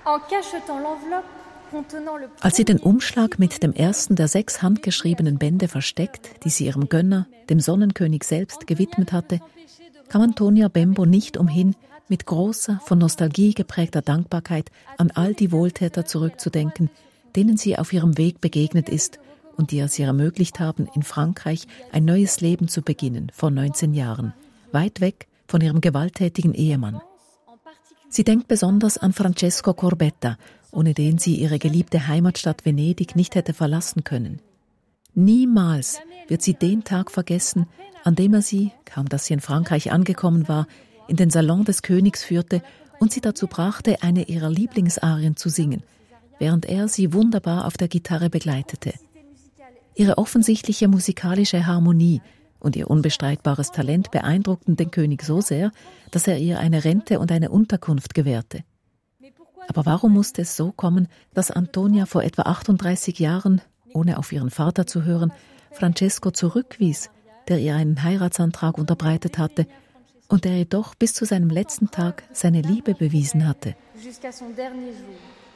Als sie den Umschlag mit dem ersten der 6 handgeschriebenen Bände versteckt, die sie ihrem Gönner, dem Sonnenkönig selbst, gewidmet hatte, kam Antonia Bembo nicht umhin, mit großer, von Nostalgie geprägter Dankbarkeit an all die Wohltäter zurückzudenken, denen sie auf ihrem Weg begegnet ist und die es ihr ermöglicht haben, in Frankreich ein neues Leben zu beginnen, vor 19 Jahren, weit weg von ihrem gewalttätigen Ehemann. Sie denkt besonders an Francesco Corbetta, ohne den sie ihre geliebte Heimatstadt Venedig nicht hätte verlassen können. Niemals wird sie den Tag vergessen, an dem er sie, kaum dass sie in Frankreich angekommen war, in den Salon des Königs führte und sie dazu brachte, eine ihrer Lieblingsarien zu singen, während er sie wunderbar auf der Gitarre begleitete. Ihre offensichtliche musikalische Harmonie und ihr unbestreitbares Talent beeindruckten den König so sehr, dass er ihr eine Rente und eine Unterkunft gewährte. Aber warum musste es so kommen, dass Antonia vor etwa 38 Jahren, ohne auf ihren Vater zu hören, Francesco zurückwies, der ihr einen Heiratsantrag unterbreitet hatte und der jedoch bis zu seinem letzten Tag seine Liebe bewiesen hatte?